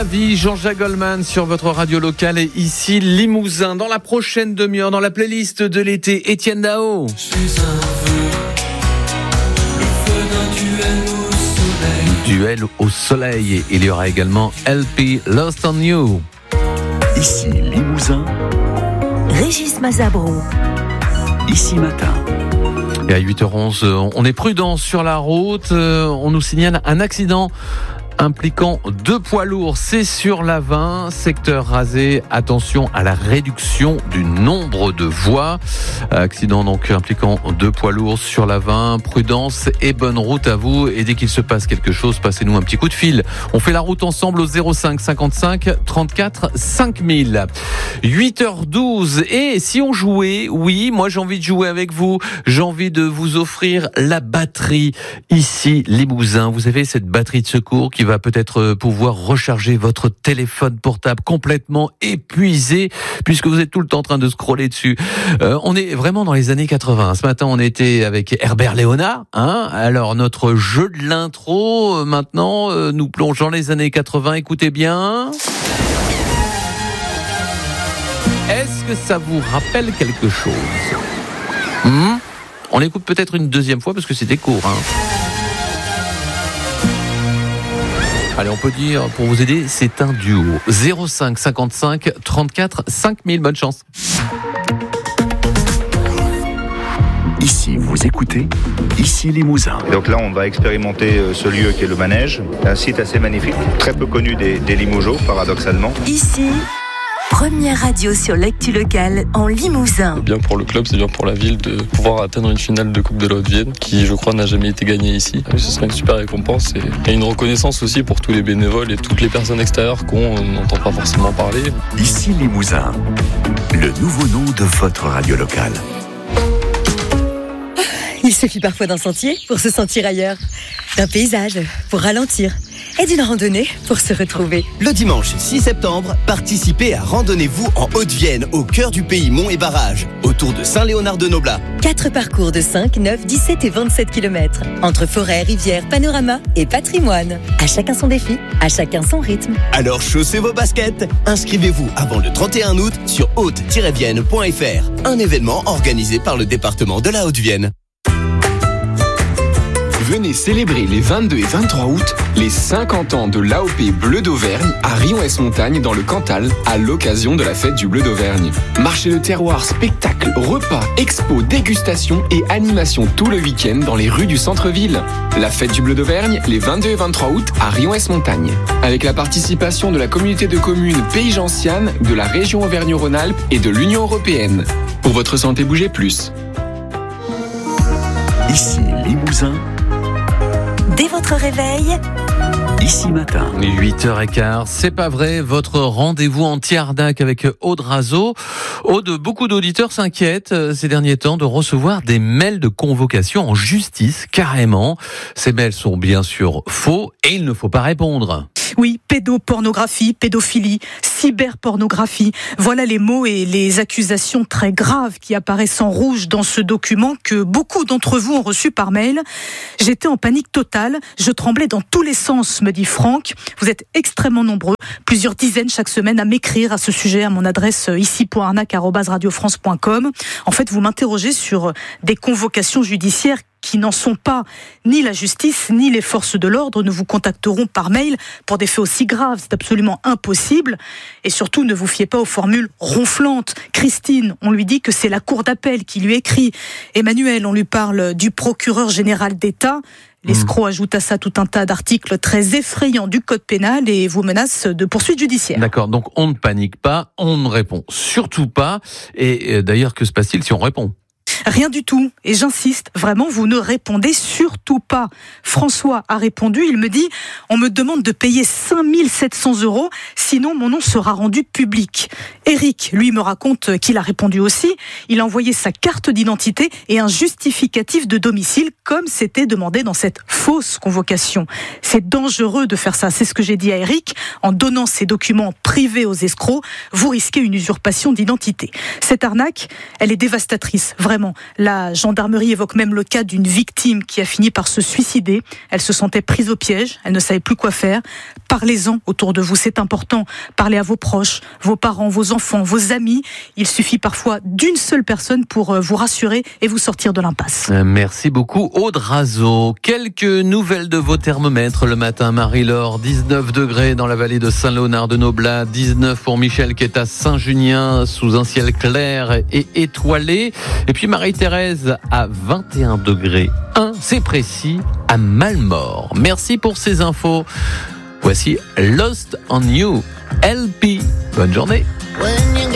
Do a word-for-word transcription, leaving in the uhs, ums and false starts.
Vie, Jean-Jacques Goldman sur votre radio locale et ici Limousin. Dans la prochaine demi-heure, dans la playlist de l'été, Étienne Dao. Je suis un feu, le feu d'un duel au soleil. Duel au soleil. Il y aura également L P Lost on You. Ici Limousin. Régis Mazabro. Ici Matin. Et à huit heures onze, on est prudent sur la route. On nous signale un accident impliquant deux poids lourds. C'est sur l'A vingt, secteur rasé. Attention à la réduction du nombre de voies. Accident donc impliquant deux poids lourds sur l'A vingt. Prudence et bonne route à vous. Et dès qu'il se passe quelque chose, passez-nous un petit coup de fil. On fait la route ensemble au zéro cinq cinquante-cinq trente-quatre cinq mille. huit heures douze. Et si on jouait, oui, moi j'ai envie de jouer avec vous. J'ai envie de vous offrir la batterie ici Limousin. Vous avez cette batterie de secours qui va peut-être pouvoir recharger votre téléphone portable complètement épuisé puisque vous êtes tout le temps en train de scroller dessus. Euh, on est vraiment dans les années quatre-vingts. Ce matin, on était avec Herbert Léonard. Hein Alors, notre jeu de l'intro, maintenant, euh, nous plonge dans les années quatre-vingts. Écoutez bien. Est-ce que ça vous rappelle quelque chose hmm On l'écoute peut-être une deuxième fois parce que c'était court. Hein Allez, on peut dire, pour vous aider, c'est un duo. zéro cinq cinquante-cinq trente-quatre cinq mille, bonne chance. Ici, vous écoutez, ici Limousin. Et donc là, on va expérimenter ce lieu qui est le manège, un site assez magnifique, très peu connu des, des Limougeaux, paradoxalement. Ici, première radio sur l'actu locale en Limousin. C'est bien pour le club, c'est bien pour la ville de pouvoir atteindre une finale de Coupe de la Haute-Vienne qui, je crois, n'a jamais été gagnée ici. Ce serait une super récompense et, et une reconnaissance aussi pour tous les bénévoles et toutes les personnes extérieures qu'on n'entend pas forcément parler. Ici Limousin, le nouveau nom de votre radio locale. Il suffit parfois d'un sentier pour se sentir ailleurs, d'un paysage pour ralentir et d'une randonnée pour se retrouver. Le dimanche six septembre, participez à Randonnez-vous en Haute-Vienne, au cœur du pays monts et barrages, autour de Saint-Léonard-de-Noblat. Quatre parcours de cinq, neuf, dix-sept et vingt-sept kilomètres, entre forêts, rivières, panorama et patrimoine. À chacun son défi, à chacun son rythme. Alors chaussez vos baskets. Inscrivez-vous avant le trente et un août sur haute tiret vienne point f r. Un événement organisé par le département de la Haute-Vienne. Venez célébrer les vingt-deux et vingt-trois août les cinquante ans de l'A O P Bleu d'Auvergne à Rion-Ès-Montagne dans le Cantal à l'occasion de la fête du Bleu d'Auvergne. Marché de terroir, spectacles, repas, expos, dégustations et animations tout le week-end dans les rues du centre-ville. La fête du Bleu d'Auvergne les vingt-deux et vingt-trois août à Rion-Ès-Montagne. Avec la participation de la communauté de communes Pays Gentiane, de la région Auvergne-Rhône-Alpes et de l'Union européenne. Pour votre santé, bougez plus. Ici Limousin. Dès votre réveil, ici Matin. huit heures quinze, c'est pas vrai, votre rendez-vous anti-arnaque avec Aude Razo. Aude, beaucoup d'auditeurs s'inquiètent ces derniers temps de recevoir des mails de convocation en justice, carrément. Ces mails sont bien sûr faux et il ne faut pas répondre. Oui, pédopornographie, pédophilie, cyberpornographie. Voilà les mots et les accusations très graves qui apparaissent en rouge dans ce document que beaucoup d'entre vous ont reçu par mail. J'étais en panique totale, je tremblais dans tous les sens, me dit Franck. Vous êtes extrêmement nombreux, plusieurs dizaines chaque semaine à m'écrire à ce sujet à mon adresse ici point arnaque arobase radio france point com. En fait, vous m'interrogez sur des convocations judiciaires qui n'en sont pas. Ni la justice, ni les forces de l'ordre ne vous contacteront par mail pour des faits aussi graves. C'est absolument impossible. Et surtout, ne vous fiez pas aux formules ronflantes. Christine, on lui dit que c'est la cour d'appel qui lui écrit. Emmanuel, on lui parle du procureur général d'État. L'escroc ajoute à ça tout un tas d'articles très effrayants du code pénal et vous menace de poursuites judiciaires. D'accord, donc on ne panique pas, on ne répond surtout pas. Et d'ailleurs, que se passe-t-il si on répond ? Rien du tout. Et j'insiste, vraiment, vous ne répondez surtout pas. François a répondu, il me dit « On me demande de payer cinq mille sept cents euros, sinon mon nom sera rendu public. » Eric, lui, me raconte qu'il a répondu aussi. Il a envoyé sa carte d'identité et un justificatif de domicile, comme c'était demandé dans cette fausse convocation. C'est dangereux de faire ça, c'est ce que j'ai dit à Eric. En donnant ces documents privés aux escrocs, vous risquez une usurpation d'identité. Cette arnaque, elle est dévastatrice, vraiment. inquiétant. La gendarmerie évoque même le cas d'une victime qui a fini par se suicider. Elle se sentait prise au piège, elle ne savait plus quoi faire. Parlez-en autour de vous, c'est important. Parlez à vos proches, vos parents, vos enfants, vos amis. Il suffit parfois d'une seule personne pour vous rassurer et vous sortir de l'impasse. Merci beaucoup Aude Razo. Quelques nouvelles de vos thermomètres le matin, Marie-Laure. dix-neuf degrés dans la vallée de Saint-Léonard-de-Noblat, dix-neuf pour Michel qui est à Saint-Junien sous un ciel clair et étoilé. Et puis Marie-Thérèse à vingt et un degrés, un, c'est précis, à Malmort. Merci pour ces infos. Voici Lost on You, L P. Bonne journée.